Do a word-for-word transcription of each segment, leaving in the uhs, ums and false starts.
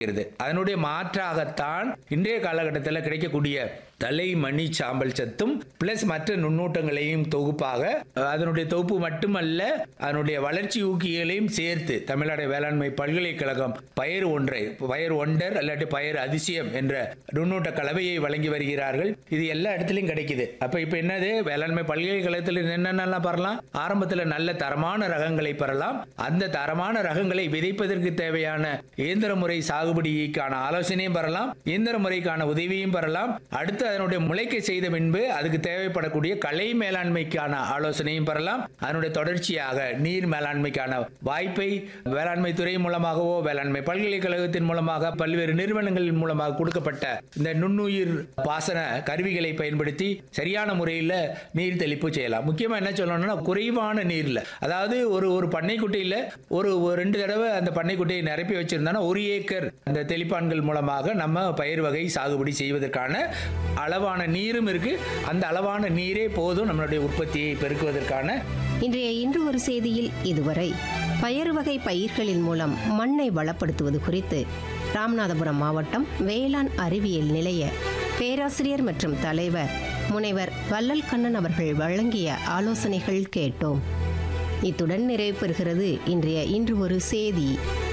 அதனுடைய மாற்றாகத்தான் இன்றைய காலகட்டத்தில் கிடைக்கக்கூடிய தலை மணி சாம்பல் சத்தும் பிளஸ் மற்ற நுண்ணூட்டங்களையும் தொகுப்பாக அதனுடைய தொகுப்பு மட்டுமல்ல அதனுடைய வளர்ச்சி ஊக்கிகளையும் சேர்த்து தமிழ்நாடு வேளாண்மை பல்கலைக்கழகம் பயிர் ஒன்றை பயிர் ஒண்டர் அல்லாட்டி பயிர் அதிசயம் என்ற நுண்ணூட்ட கலவையை வழங்கி வருகிறார்கள். இது எல்லா இடத்துலையும் கிடைக்குது. அப்ப இப்ப என்னது வேளாண்மை பல்கலைக்கழகத்தில் என்னென்னலாம் பெறலாம்? ஆரம்பத்தில் நல்ல தரமான ரகங்களை பெறலாம். அந்த தரமான ரகங்களை விதைப்பதற்கு தேவையான இயந்திர முறை சாகுபடிக்கான ஆலோசனையும் பெறலாம். இயந்திர முறைக்கான உதவியும் பெறலாம். அடுத்து அதனுடைய முளைக்க செய்த பின்பு அதுக்கு தேவைப்படக்கூடிய கலை மேலாண்மைக்கான ஆலோசனையும் பெறலாம். அதனுடைய தொடர்ச்சியாக நீர் மேலாண்மைக்கான வாய்ப்பை வேளாண்மை துறை மூலமாகவோ வேளாண்மை பல்கலைக்கழகத்தின் மூலமாக பல்வேறு நிறுவனங்களின் மூலமாக கொடுக்கப்பட்ட இந்த நுண்ணுயிர் பாசன கருவிகளை பயன்படுத்தி சரியான முறையில் நீர் தெளிப்பு செய்யலாம். முக்கியமா என்ன சொல்லணும்னா குறைவான நீர்ல, அதாவது ஒரு ஒரு பண்ணைக்குட்டையில் ஒரு ஒரு ரெண்டு தடவை அந்த பண்ணைக்குட்டையை நிரப்பி வச்சிருந்தோம்னா ஒரு ஏக்கர் அந்த தெளிப்பான்கள் மூலமாக நம்ம பயிர் வகை சாகுபடி செய்வதற்கான அளவான நீரும் இருக்கு. அந்த அளவான நீரே போதும் நம்மளுடைய உற்பத்தியை பெருக்குவதற்கான. இன்றைய இன்று ஒரு செய்தியில் இதுவரை பயறு வகை பயிர்களின் மூலம் மண்ணை வளப்படுத்துவது குறித்து ராமநாதபுரம் மாவட்டம் வேளாண் அறிவியல் நிலைய பேராசிரியர் மற்றும் தலைவர் முனைவர் வள்ளல் கண்ணன் அவர்கள் வழங்கிய ஆலோசனைகள் கேட்டோம். இத்துடன் நிறைவு பெறுகிறது இன்றைய இன்று ஒரு செய்தி.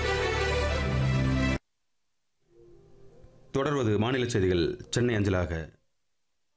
தொடர்வது மாநில செய்திகள் சென்னை அஞ்சலாக.